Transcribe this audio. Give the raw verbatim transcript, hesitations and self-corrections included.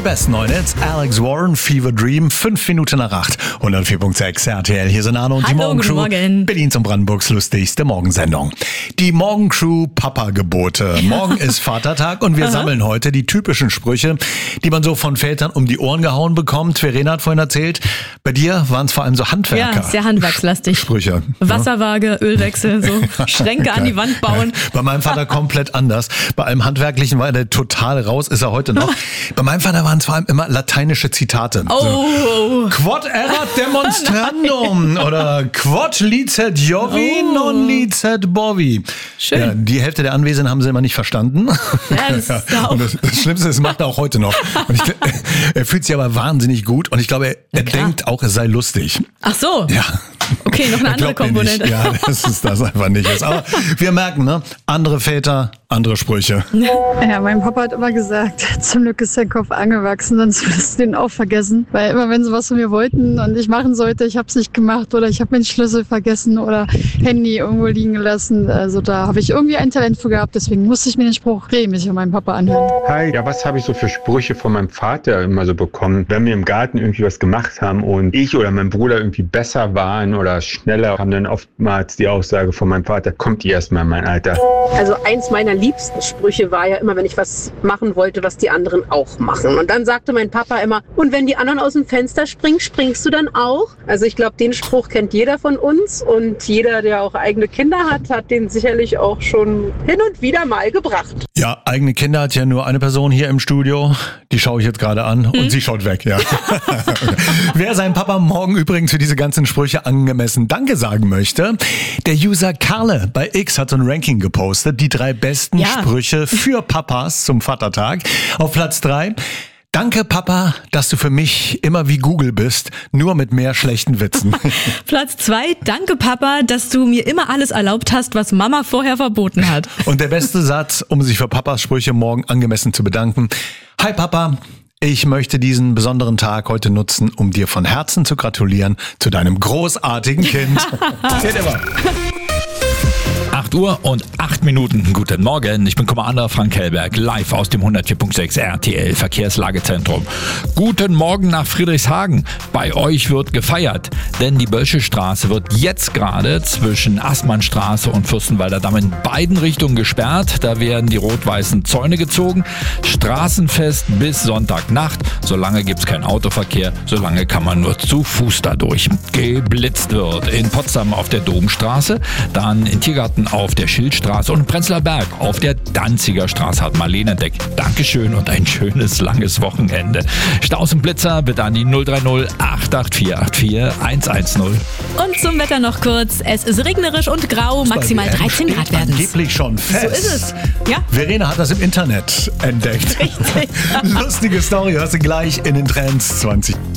besten neuen Hits. Alex Warren, Fever Dream, fünf Minuten nach acht. hundertvier Komma sechs R T L. Hier sind Arno und Hallo, die Morgencrew. Morgen. Berlins und Brandenburgs lustigste Morgensendung. Die Morgencrew Papa-Gebote. Morgen ist Vatertag und wir sammeln heute die typischen Sprüche, die man so von Vätern um die Ohren gehauen bekommt. Verena hat vorhin erzählt, bei dir waren es vor allem so Handwerker. Ja, sehr handwerkslastig. Sprüche. Wasserwaage, Ölwechsel, so Schränke an die Wand bauen. Bei meinem Vater komplett anders. Bei allem Handwerklichen war er total raus, ist er heute noch. Bei meinem Vater waren es vor allem immer lateinische Zitate. Oh. So, Quod erat demonstrandum oder Quod licet Jovi Oh. non licet bovi. Schön. Ja, die Hälfte der Anwesenden haben sie immer nicht verstanden. Ja, das ist Ja, auch- und das, das Schlimmste ist, das macht er auch heute noch. Und ich, er fühlt sich aber wahnsinnig gut und ich glaube, er, er klar. denkt auch, es sei lustig. Ach so. Ja. Okay, noch eine Er andere glaubt mir nicht. Komponente. Ja, das ist das einfach nicht. Ist. Aber wir merken, ne? Andere Väter, andere Sprüche. Ja, mein Papa hat immer gesagt, zum Glück ist der Kopf angewachsen, sonst würdest du den auch vergessen. Weil immer wenn sie was von mir wollten und ich machen sollte, ich habe es nicht gemacht oder ich habe meinen Schlüssel vergessen oder Handy irgendwo liegen gelassen. Also da habe ich irgendwie ein Talent für gehabt, deswegen musste ich mir den Spruch regelmäßig von meinem Papa anhören. Hi, ja, was habe ich so für Sprüche von meinem Vater immer so bekommen? Wenn wir im Garten irgendwie was gemacht haben und ich oder mein Bruder irgendwie besser waren oder schneller, haben dann oftmals die Aussage von meinem Vater, kommt ihr erstmal in mein Alter. Also eins meiner liebsten Sprüche war ja immer, wenn ich was machen wollte, was die anderen auch machen. Und dann sagte mein Papa immer, und wenn die anderen aus dem Fenster springen, springst du dann auch? Also ich glaube, den Spruch kennt jeder von uns und jeder, der auch eigene Kinder hat, hat den sicherlich auch schon hin und wieder mal gebracht. Ja, eigene Kinder hat ja nur eine Person hier im Studio. Die schaue ich jetzt gerade an und sie schaut weg, ja. Wer seinem Papa morgen übrigens für diese ganzen Sprüche angemessen Danke sagen möchte, der User Karle bei X hat so ein Ranking gepostet, die drei besten Ja. Sprüche für Papas zum Vatertag. Auf Platz drei. Danke, Papa, dass du für mich immer wie Google bist, nur mit mehr schlechten Witzen. Platz zwei, danke Papa, dass du mir immer alles erlaubt hast, was Mama vorher verboten hat. Und der beste Satz, um sich für Papas Sprüche morgen angemessen zu bedanken. Hi Papa, ich möchte diesen besonderen Tag heute nutzen, um dir von Herzen zu gratulieren zu deinem großartigen Kind. Geht immer. acht Uhr und acht Minuten. Guten Morgen, ich bin Commander Frank Hellberg, live aus dem hundertvier Komma sechs R T L Verkehrslagezentrum. Guten Morgen nach Friedrichshagen. Bei euch wird gefeiert, denn die Bölsche Straße wird jetzt gerade zwischen Assmannstraße und Fürstenwalder Damm in beiden Richtungen gesperrt. Da werden die rot-weißen Zäune gezogen. Straßenfest bis Sonntagnacht. Solange gibt es keinen Autoverkehr, solange kann man nur zu Fuß dadurch. Geblitzt wird in Potsdam auf der Domstraße, dann in Tiergarten auf der Schildstraße und in Prenzlauer Berg auf der Danziger Straße hat Marlene entdeckt. Dankeschön und ein schönes, langes Wochenende. Staus und Blitzer bitte an die null drei null acht acht vier acht vier eins eins null. Und zum Wetter noch kurz. Es ist regnerisch und grau, maximal dreizehn Grad werden es. Angeblich schon fest. So ist es. Ja. Verena hat das im Internet entdeckt. Richtig. Lustige Story hörst du gleich in den Trends zwanzig.